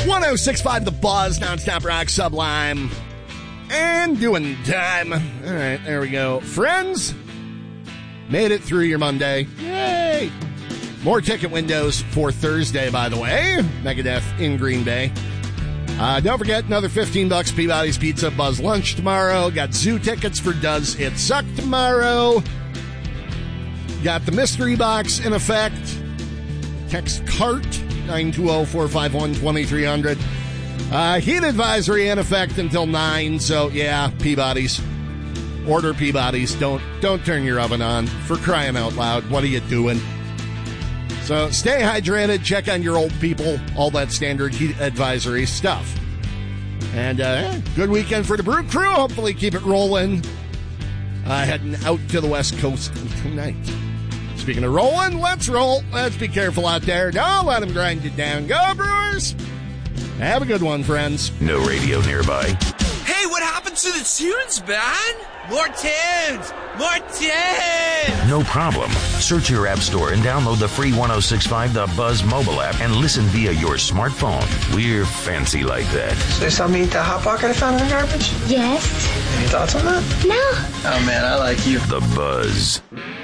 1065 The Buzz, nonstop rock, Sublime, and doing time. All right, there we go. Friends, made it through your Monday. Yay! More ticket windows for Thursday, by the way. Megadeth in Green Bay. Don't forget, another $15 Peabody's Pizza Buzz Lunch tomorrow. Got zoo tickets for Does It Suck tomorrow. Got the mystery box in effect. Text CART, 920-451-2300. Heat advisory in effect until 9, so yeah, Peabody's. Order Peabody's. Don't turn your oven on. For crying out loud, what are you doing? So stay hydrated, check on your old people, all that standard heat advisory stuff. And good weekend for the Brew Crew. Hopefully keep it rolling. Heading out to the West Coast tonight. Speaking of rolling, let's roll. Let's be careful out there. Don't let them grind you down. Go, Brewers! Have a good one, friends. No radio nearby. Hey, what happened to the tunes, man? More tunes! More tunes! No problem. Search your app store and download the free 1065 The Buzz mobile app and listen via your smartphone. We're fancy like that. So you saw me eat that Hot Pocket I found in the garbage? Yes. Any thoughts on that? No. Oh, man, I like you. The Buzz.